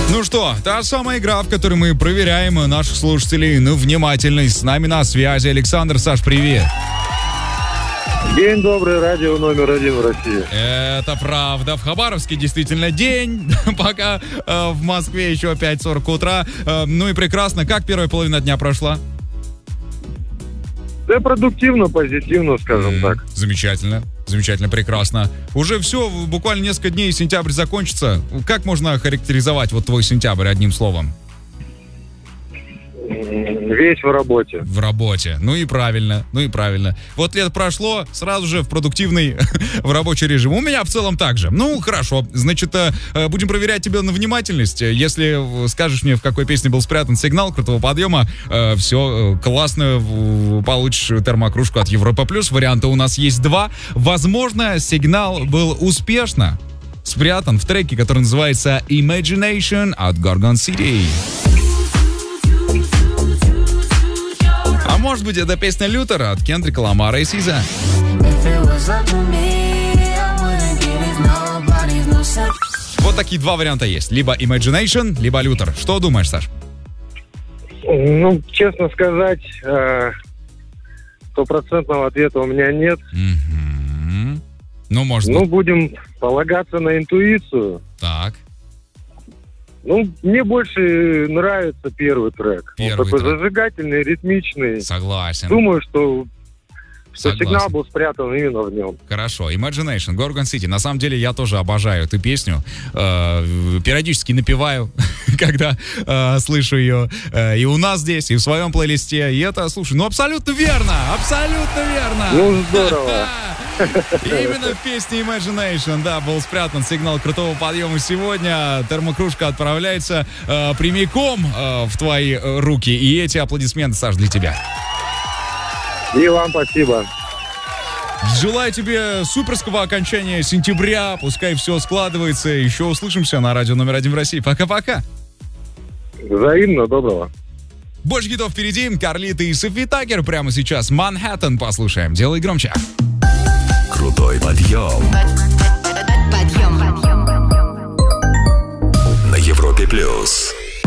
Ну что, та самая игра, в которой мы проверяем наших слушателей на внимательность. С нами на связи Александр. Саш, привет. День добрый, радио номер 1 в России. Это правда. В Хабаровске действительно день, пока в Москве еще 5:40 утра. Ну и прекрасно. Как первая половина дня прошла? Да, продуктивно, позитивно, скажем так. Замечательно. Замечательно, прекрасно. Уже все, буквально несколько дней, сентябрь закончится. Как можно охарактеризовать вот твой сентябрь одним словом? Весь в работе. В работе. Ну и правильно, ну и правильно. Вот лето прошло, сразу же в продуктивный, в рабочий режим. У меня в целом так же. Ну, хорошо. Значит, будем проверять тебя на внимательность. Если скажешь мне, в какой песне был спрятан сигнал крутого подъема, все, классно, получишь термокружку от Европа Плюс. Варианта у нас есть два. Возможно, сигнал был успешно спрятан в треке, который называется Imagination от Gorgon City. А может быть, это песня Лютера от Кендрика Ламара и Сиза. Вот такие два варианта есть. Либо Imagination, либо Лютер. Что думаешь, Саш? Ну, честно сказать, стопроцентного ответа у меня нет. Ну, может быть. Ну, будем полагаться на интуицию. Так. Ну, мне больше нравится первый трек. Он такой трек. зажигательный, ритмичный. Согласен. Думаю, что сигнал был спрятан именно в нем. Хорошо. Imagination, Gorgon City. На самом деле, я тоже обожаю эту песню. Периодически напеваю, когда слышу ее. И у нас здесь, и в своем плейлисте. И это, слушай, ну абсолютно верно. Абсолютно верно. Ну, здорово. Именно в песне Imagination, да, был спрятан сигнал крутого подъема сегодня. Термокружка отправляется прямиком в твои руки. И эти аплодисменты, Саш, для тебя. И вам спасибо. Желаю тебе суперского окончания сентября. Пускай все складывается. Еще услышимся на радио номер 1 в России. Пока-пока. Взаимно, доброго. Больше хитов впереди. Карлита и Софи Таккер прямо сейчас. Манхэттен послушаем. Делай громче. Крутой подъем. На Европе Плюс.